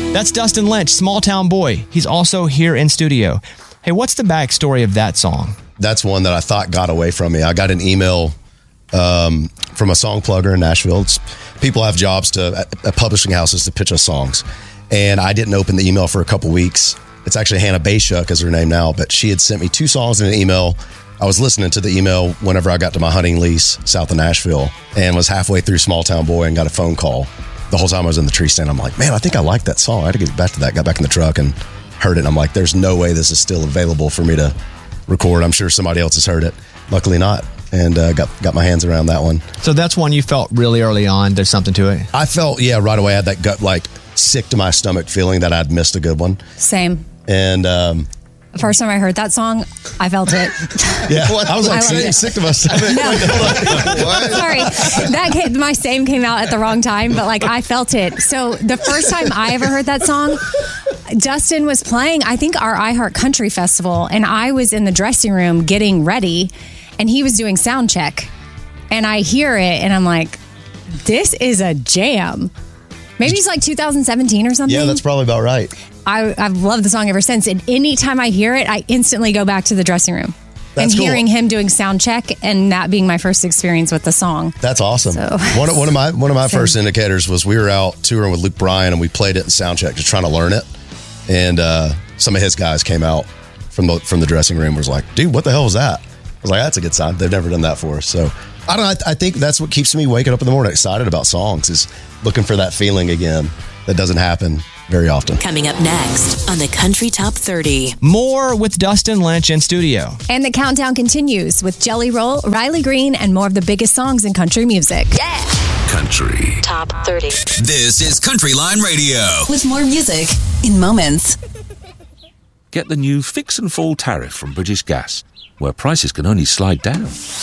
That's Dustin Lynch, Small Town Boy. He's also here in studio. Hey, what's the backstory of that song? That's one that I thought got away from me. I got an email from a song plugger in Nashville. People have jobs at publishing houses to pitch us songs. And I didn't open the email for a couple weeks. It's actually Hannah Bayshuk is her name now, but she had sent me 2 songs in an email. I was listening to the email whenever I got to my hunting lease south of Nashville and was halfway through Small Town Boy and got a phone call. The whole time I was in the tree stand, I'm like, man, I think I like that song. I had to get back to that. Got back in the truck and heard it. And I'm like, there's no way this is still available for me to record. I'm sure somebody else has heard it. Luckily not. And got my hands around that one. So that's one you felt really early on. There's something to it. I felt, right away. I had that gut, sick to my stomach feeling that I'd missed a good one. Same. And the first time I heard that song, I felt it. Yeah, I was like, sick to my stomach. No. Sorry, my same came out at the wrong time, but I felt it. So the first time I ever heard that song, Dustin was playing, I think, our iHeart Country Festival, and I was in the dressing room getting ready, and he was doing sound check, and I hear it, and I'm like, this is a jam. Maybe it's 2017 or something. Yeah, that's probably about right. I've loved the song ever since, and anytime I hear it, I instantly go back to the dressing room. That's and cool. Hearing him doing sound check, and that being my first experience with the song. That's awesome. So, one of my first indicators was we were out touring with Luke Bryan, and we played it in sound check, just trying to learn it. And some of his guys came out from the dressing room, was like, dude, what the hell was that? I was like, that's a good sign. They've never done that for us. So I don't know. I think that's what keeps me waking up in the morning excited about songs, is looking for that feeling again that doesn't happen very often. Coming up next on the Country Top 30. More with Dustin Lynch in studio. And the countdown continues with Jelly Roll, Riley Green, and more of the biggest songs in country music. Yeah. Country Top 30. This is Country Line Radio. With more music in moments. Get the new Fix and Fall tariff from British Gas, where prices can only slide down.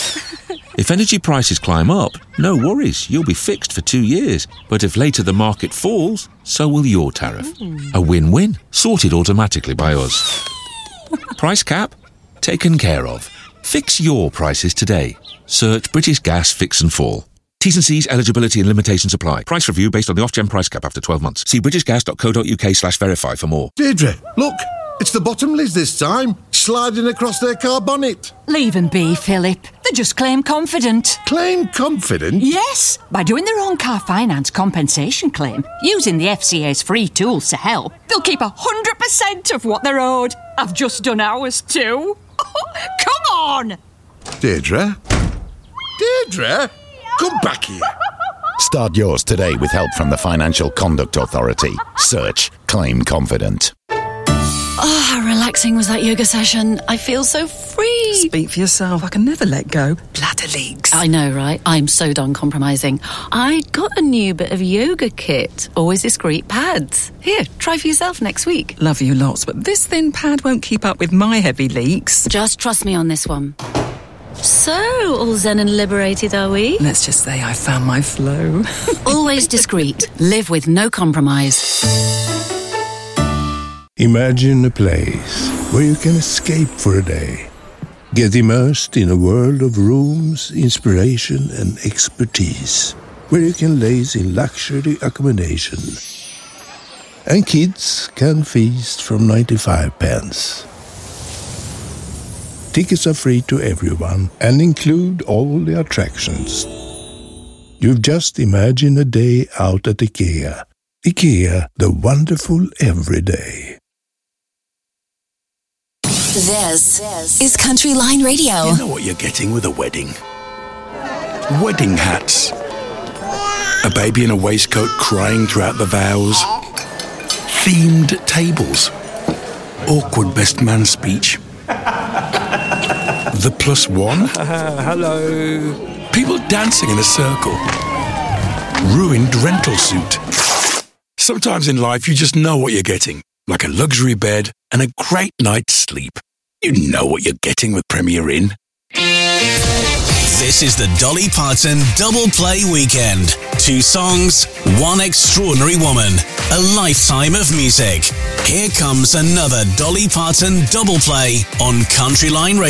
If energy prices climb up, no worries, you'll be fixed for 2 years. But if later the market falls, so will your tariff. A win-win, sorted automatically by us. Price cap? Taken care of. Fix your prices today. Search British Gas Fix and Fall. T's and C's, eligibility and limitations apply. Price review based on the off-gen price cap after 12 months. See britishgas.co.uk/verify for more. Deirdre, look. It's the Bottomleys this time, sliding across their car bonnet. Leave them be, Philip. They're just claim confident. Claim confident? Yes, by doing their own car finance compensation claim, using the FCA's free tools to help, they'll keep 100% of what they're owed. I've just done ours too. Come on! Deirdre? Deirdre? Come back here. Start yours today with help from the Financial Conduct Authority. Search Claim Confident. Oh, how relaxing was that yoga session? I feel so free. Speak for yourself. I can never let go. Bladder leaks. I know, right? I'm so done compromising. I got a new bit of yoga kit. Always discreet pads. Here, try for yourself next week. Love you lots, but this thin pad won't keep up with my heavy leaks. Just trust me on this one. So, all zen and liberated, are we? Let's just say I found my flow. Always discreet. Live with no compromise. Imagine a place where you can escape for a day. Get immersed in a world of rooms, inspiration and expertise. Where you can laze in luxury accommodation. And kids can feast from 95 pence. Tickets are free to everyone and include all the attractions. You've just imagined a day out at IKEA. IKEA, the wonderful everyday. This is Country Line Radio. You know what you're getting with a wedding? Wedding hats. A baby in a waistcoat crying throughout the vows. Themed tables. Awkward best man speech. The plus one. Hello. People dancing in a circle. Ruined rental suit. Sometimes in life you just know what you're getting. Like a luxury bed and a great night's sleep. You know what you're getting with Premier Inn. This is the Dolly Parton Double Play Weekend. 2 songs, 1 extraordinary woman, a lifetime of music. Here comes another Dolly Parton Double Play on Country Line Radio.